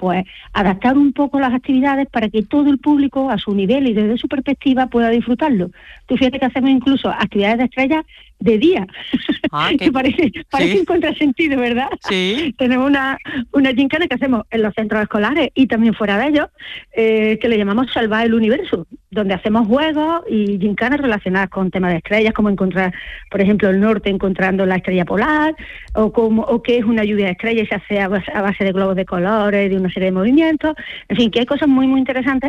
pues adaptar un poco las actividades para que todo el público, a su nivel y desde su perspectiva, pueda disfrutarlo. Tú fíjate que hacemos incluso actividades de estrellas de día, que parece un contrasentido, ¿verdad? Sí. Tenemos una gincana que hacemos en los centros escolares y también fuera de ellos, que le llamamos Salvar el Universo, donde hacemos juegos y gincanas relacionadas con temas de estrellas, como encontrar, por ejemplo, el norte encontrando la estrella polar, o qué es una lluvia de estrellas y se hace a base de globos de colores, de una serie de movimientos, en fin, que hay cosas muy, muy interesantes,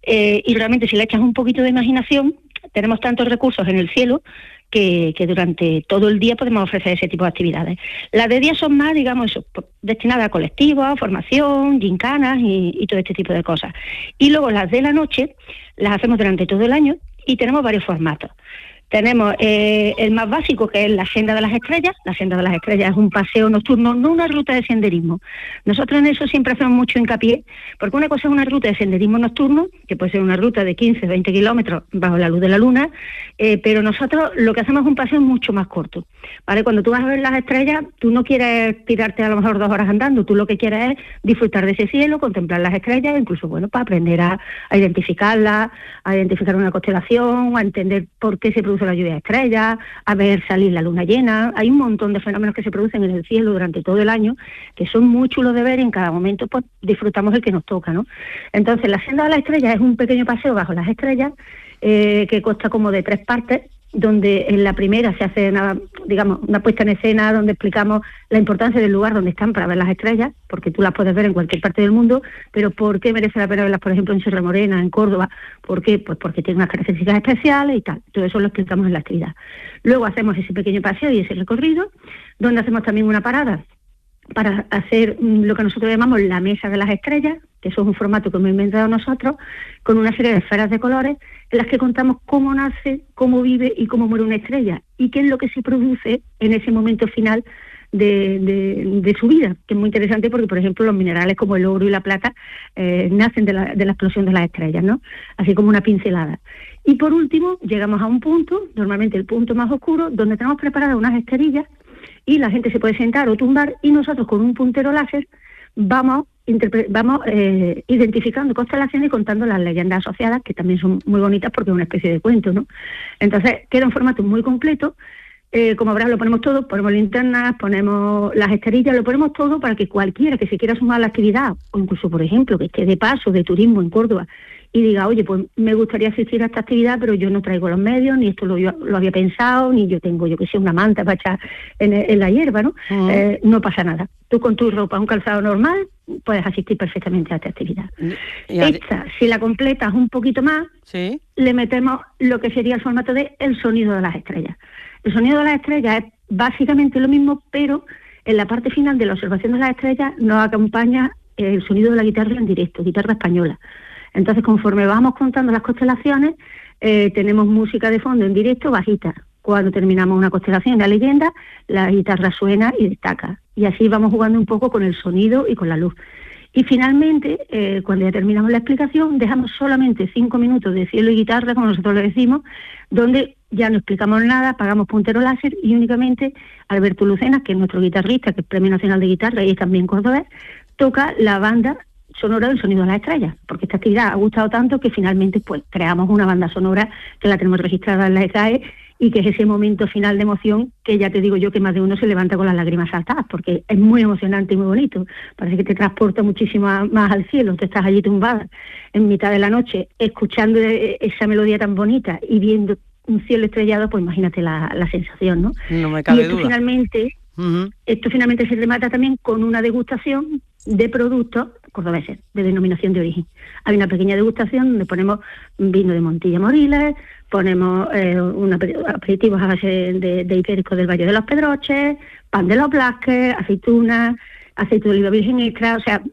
y realmente si le echas un poquito de imaginación, tenemos tantos recursos en el cielo que durante todo el día podemos ofrecer ese tipo de actividades. Las de día son más, digamos, destinadas a colectivos, formación, gincanas y todo este tipo de cosas. Y luego las de la noche las hacemos durante todo el año y tenemos varios formatos. Tenemos el más básico, que es la Senda de las Estrellas. La Senda de las Estrellas es un paseo nocturno, no una ruta de senderismo. Nosotros en eso siempre hacemos mucho hincapié, porque una cosa es una ruta de senderismo nocturno, que puede ser una ruta de 15, 20 kilómetros bajo la luz de la luna, pero nosotros lo que hacemos es un paseo mucho más corto, ¿vale? Cuando tú vas a ver las estrellas, tú no quieres tirarte a lo mejor 2 horas andando, tú lo que quieres es disfrutar de ese cielo, contemplar las estrellas, incluso, bueno, para aprender a identificarlas, a identificar una constelación, a entender por qué se produce la lluvia de estrellas, a ver salir la luna llena. Hay un montón de fenómenos que se producen en el cielo durante todo el año que son muy chulos de ver y en cada momento pues disfrutamos el que nos toca, ¿no? Entonces la Senda de las Estrellas es un pequeño paseo bajo las estrellas que consta como de 3 partes, donde en la primera se hace una puesta en escena donde explicamos la importancia del lugar donde están para ver las estrellas, porque tú las puedes ver en cualquier parte del mundo, pero ¿por qué merece la pena verlas, por ejemplo, en Sierra Morena, en Córdoba? ¿Por qué? Pues porque tiene unas características especiales y tal. Todo eso lo explicamos en la actividad. Luego hacemos ese pequeño paseo y ese recorrido, donde hacemos también una parada para hacer lo que nosotros llamamos la Mesa de las Estrellas, que eso es un formato que hemos inventado nosotros, con una serie de esferas de colores en las que contamos cómo nace, cómo vive y cómo muere una estrella, y qué es lo que se produce en ese momento final de su vida, que es muy interesante porque, por ejemplo, los minerales como el oro y la plata nacen de la explosión de las estrellas, ¿no? Así como una pincelada. Y por último, llegamos a un punto, normalmente el punto más oscuro, donde tenemos preparadas unas esterillas y la gente se puede sentar o tumbar y nosotros con un puntero láser vamos identificando constelaciones y contando las leyendas asociadas, que también son muy bonitas porque es una especie de cuento, ¿no? Entonces queda un formato muy completo. Como verás, lo ponemos todo, ponemos linternas, ponemos las esterillas, lo ponemos todo para que cualquiera que se quiera sumar a la actividad, o incluso, por ejemplo, que esté de paso, de turismo en Córdoba, y diga, oye, pues me gustaría asistir a esta actividad, pero yo no traigo los medios, ni esto lo había pensado, ni yo tengo, yo que sé, una manta para echar en la hierba, ¿no? No pasa nada. Tú con tu ropa, un calzado normal, puedes asistir perfectamente a esta actividad. Esta, si la completas un poquito más, ¿sí?, le metemos lo que sería el formato de el sonido de las estrellas. El sonido de las estrellas es básicamente lo mismo, pero en la parte final de la observación de las estrellas nos acompaña el sonido de la guitarra en directo, guitarra española. Entonces, conforme vamos contando las constelaciones, tenemos música de fondo en directo bajita. Cuando terminamos una constelación, una leyenda, la guitarra suena y destaca. Y así vamos jugando un poco con el sonido y con la luz. Y finalmente, cuando ya terminamos la explicación, dejamos solamente 5 minutos de cielo y guitarra, como nosotros le decimos, donde ya no explicamos nada, apagamos puntero láser y únicamente Alberto Lucena, que es nuestro guitarrista, que es Premio Nacional de Guitarra y es también cordobés, toca la banda sonora del sonido de las estrellas, porque esta actividad ha gustado tanto que finalmente pues creamos una banda sonora que la tenemos registrada en la ECAE y que es ese momento final de emoción que ya te digo yo que más de uno se levanta con las lágrimas saltadas, porque es muy emocionante y muy bonito. Parece que te transporta muchísimo más al cielo. Tú estás allí tumbada en mitad de la noche escuchando esa melodía tan bonita y viendo un cielo estrellado, pues imagínate la sensación, ¿no? No me cabe duda. Esto finalmente se remata también con una degustación de productos cordobeses, de denominación de origen. Hay una pequeña degustación donde ponemos vino de Montilla Moriles, ponemos aperitivos a base de ibérico del Valle de los Pedroches, pan de los Blasques, aceitunas, aceite de oliva virgen extra, o sea,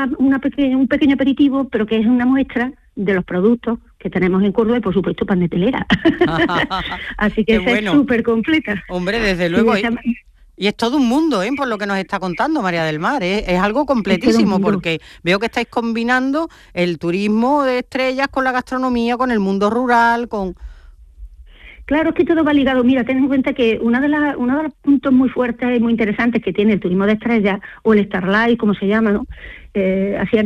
un pequeño aperitivo, pero que es una muestra de los productos que tenemos en Córdoba y, por supuesto, pan de telera. Así que esa es súper completa. Hombre, desde luego. Y es todo un mundo, por lo que nos está contando María del Mar. Es algo completísimo, porque veo que estáis combinando el turismo de estrellas con la gastronomía, con el mundo rural, con... Claro, es que todo va ligado. Mira, ten en cuenta que uno de los puntos muy fuertes y muy interesantes que tiene el turismo de estrellas, o el Starlight, como se llama, ¿no? Así